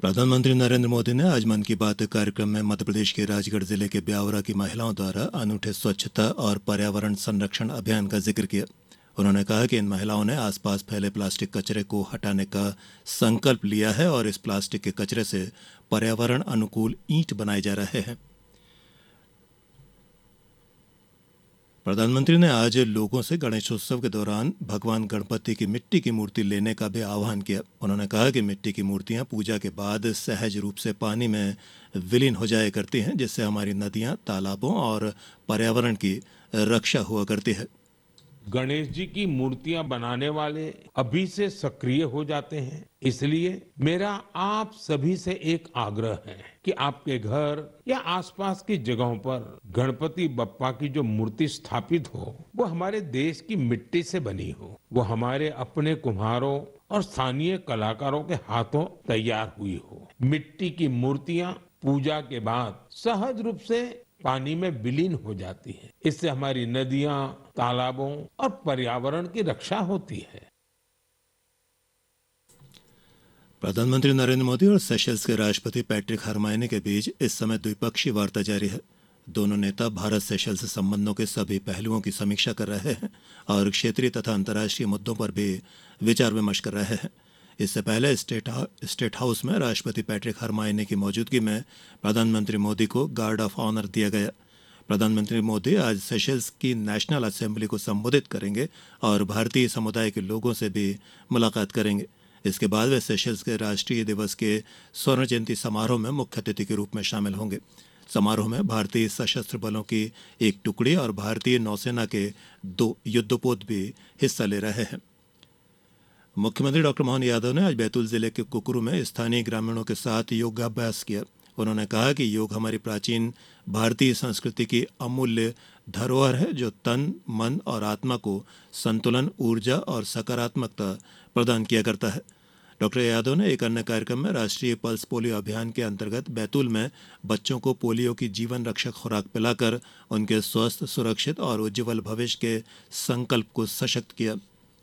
प्रधानमंत्री नरेंद्र मोदी ने आज मन की बात कार्यक्रम में मध्य प्रदेश के राजगढ़ जिले के ब्यावरा की महिलाओं द्वारा अनूठे स्वच्छता और पर्यावरण संरक्षण अभियान का जिक्र किया। उन्होंने कहा कि इन महिलाओं ने आसपास फैले प्लास्टिक कचरे को हटाने का संकल्प लिया है और इस प्लास्टिक के कचरे से पर्यावरण अनुकूल ईंट बनाए जा रहे हैं। प्रधानमंत्री ने आज लोगों से गणेशोत्सव के दौरान भगवान गणपति की मिट्टी की मूर्ति लेने का भी आह्वान किया। उन्होंने कहा कि मिट्टी की मूर्तियां पूजा के बाद सहज रूप से पानी में विलीन हो जाया करती हैं, जिससे हमारी नदियां, तालाबों और पर्यावरण की रक्षा हुआ करती है। गणेश जी की मूर्तियां बनाने वाले अभी से सक्रिय हो जाते हैं, इसलिए मेरा आप सभी से एक आग्रह है कि आपके घर या आसपास की जगहों पर गणपति बप्पा की जो मूर्ति स्थापित हो वो हमारे देश की मिट्टी से बनी हो, वो हमारे अपने कुम्हारों और स्थानीय कलाकारों के हाथों तैयार हुई हो। मिट्टी की मूर्तियां पूजा के बाद सहज रूप से पानी में विलीन हो जाती है। इससे हमारी नदियां, तालाबों और पर्यावरण की रक्षा होती है। प्रधानमंत्री नरेंद्र मोदी और सेशल्स के राष्ट्रपति पैट्रिक हरमायने के बीच इस समय द्विपक्षीय वार्ता जारी है। दोनों नेता भारत सेशल्स संबंधों के सभी पहलुओं की समीक्षा कर रहे हैं और क्षेत्रीय तथा अंतर्राष्ट्रीय मुद्दों पर भी विचार विमर्श कर रहे हैं। इससे पहले स्टेट हाउस में राष्ट्रपति पैट्रिक हरमायने की मौजूदगी में प्रधानमंत्री मोदी को गार्ड ऑफ ऑनर दिया गया। प्रधानमंत्री मोदी आज सेशल्स की नेशनल असेंबली को संबोधित करेंगे और भारतीय समुदाय के लोगों से भी मुलाकात करेंगे। इसके बाद वे सेशल्स के राष्ट्रीय दिवस के स्वर्ण जयंती समारोह में मुख्य अतिथि के रूप में शामिल होंगे। समारोह में भारतीय सशस्त्र बलों की एक टुकड़ी और भारतीय नौसेना के 2 युद्धपोत भी हिस्सा ले रहे हैं। मुख्यमंत्री डॉक्टर मोहन यादव ने आज बैतूल जिले के कुकरू में स्थानीय ग्रामीणों के साथ योगाभ्यास किया। उन्होंने कहा कि योग हमारी प्राचीन भारतीय संस्कृति की अमूल्य धरोहर है, जो तन, मन और आत्मा को संतुलन, ऊर्जा और सकारात्मकता प्रदान किया करता है। डॉक्टर यादव ने एक अन्य कार्यक्रम में राष्ट्रीय पल्स पोलियो अभियान के अंतर्गत बैतूल में बच्चों को पोलियो की जीवन रक्षक खुराक पिलाकर उनके स्वस्थ, सुरक्षित और उज्ज्वल भविष्य के संकल्प को सशक्त किया।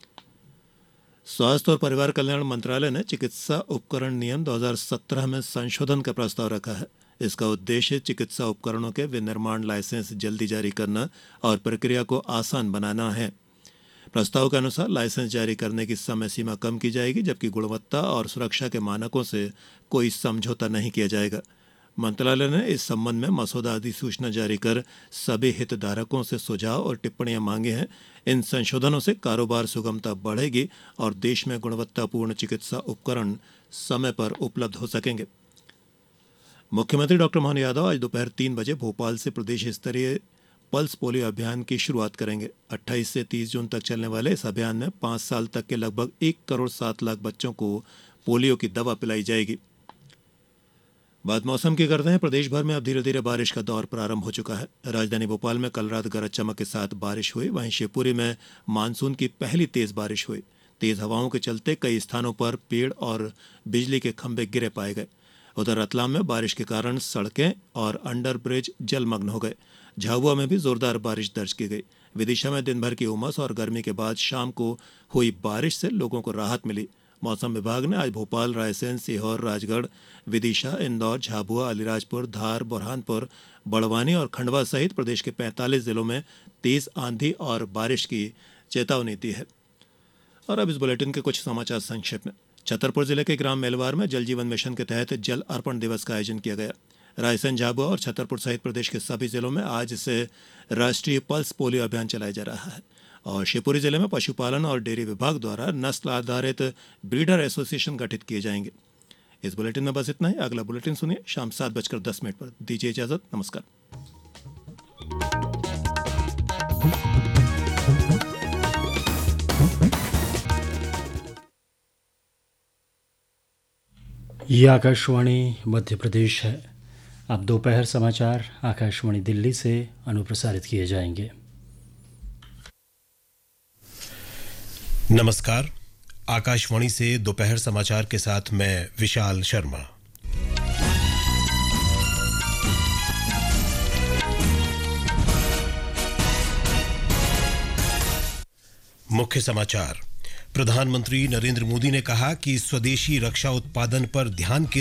स्वास्थ्य और परिवार कल्याण मंत्रालय ने चिकित्सा उपकरण नियम 2017 में संशोधन का प्रस्ताव रखा है। इसका उद्देश्य चिकित्सा उपकरणों के विनिर्माण लाइसेंस जल्दी जारी करना और प्रक्रिया को आसान बनाना है। प्रस्ताव के अनुसार लाइसेंस जारी करने की समय सीमा कम की जाएगी, जबकि गुणवत्ता और सुरक्षा के मानकों से कोई समझौता नहीं किया जाएगा। मंत्रालय ने इस संबंध में मसौदा अधिसूचना जारी कर सभी हितधारकों से सुझाव और टिप्पणियां मांगे हैं। इन संशोधनों से कारोबार सुगमता बढ़ेगी और देश में गुणवत्तापूर्ण चिकित्सा उपकरण समय पर उपलब्ध हो सकेंगे। मुख्यमंत्री डॉक्टर मोहन यादव आज दोपहर 3 बजे भोपाल से प्रदेश स्तरीय पल्स पोलियो अभियान की शुरुआत करेंगे। 28 से 30 जून तक चलने वाले इस अभियान में 5 साल तक के लगभग 1 करोड़ 7 लाख बच्चों को पोलियो की दवा पिलाई जाएगी। बात मौसम की करते हैं। प्रदेश भर में अब धीरे धीरे बारिश का दौर प्रारंभ हो चुका है। राजधानी भोपाल में कल रात गरज चमक के साथ बारिश हुई। वहीं शिवपुरी में मानसून की पहली तेज बारिश हुई। तेज हवाओं के चलते कई स्थानों पर पेड़ और बिजली के खंभे गिरे पाए गए। उधर रतलाम में बारिश के कारण सड़कें और अंडरब्रिज जलमग्न हो गए। झाबुआ में भी जोरदार बारिश दर्ज की गई। विदिशा में दिन भर की उमस और गर्मी के बाद शाम को हुई बारिश से लोगों को राहत मिली। मौसम विभाग ने आज भोपाल, रायसेन, सीहोर, राजगढ़, विदिशा, इंदौर, झाबुआ, अलीराजपुर, धार, बुरहानपुर, बड़वानी और खंडवा सहित प्रदेश के 45 जिलों में तेज आंधी और बारिश की चेतावनी दी है। और अब इस बुलेटिन के कुछ समाचार संक्षेप में। छतरपुर जिले के ग्राम मेलवार में जल जीवन मिशन के तहत जल अर्पण दिवस का आयोजन किया गया। रायसेन, झाबुआ और छतरपुर सहित प्रदेश के सभी जिलों में आज से राष्ट्रीय पल्स पोलियो अभियान चलाया जा रहा है। और शिवपुरी जिले में पशुपालन और डेयरी विभाग द्वारा नस्ल आधारित ब्रीडर एसोसिएशन गठित किए जाएंगे। इस बुलेटिन में बस इतना ही। अगला बुलेटिन सुनिए शाम 7:10 पर। दीजिए इजाजत। नमस्कार। ये आकाशवाणी मध्य प्रदेश है। अब दोपहर समाचार आकाशवाणी दिल्ली से अनुप्रसारित किए जाएंगे। नमस्कार। आकाशवाणी से दोपहर समाचार के साथ मैं विशाल शर्मा। मुख्य समाचार। प्रधानमंत्री नरेंद्र मोदी ने कहा कि स्वदेशी रक्षा उत्पादन पर ध्यान